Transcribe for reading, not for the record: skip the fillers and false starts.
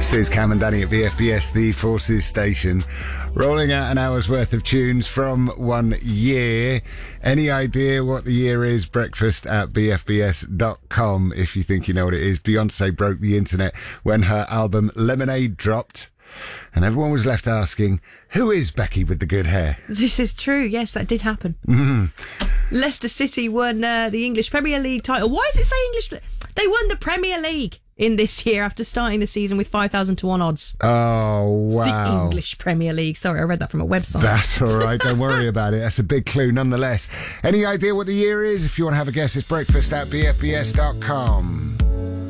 This is Cam and Danny at BFBS, the Forces station, rolling out an hour's worth of tunes from 1 year. Any idea what the year is? Breakfast at BFBS.com if you think you know what it is. Beyonce broke the internet when her album Lemonade dropped. And everyone was left asking, who is Becky with the good hair? This is true. Yes, that did happen. Leicester City won the English Premier League title. Why does it say English? They won the Premier League in this year after starting the season with 5,000 to 1 odds. Oh, wow. The English Premier League. Sorry, I read that from a website. That's all right. Don't worry about it. That's a big clue nonetheless. Any idea what the year is? If you want to have a guess, it's breakfast at BFBS.com.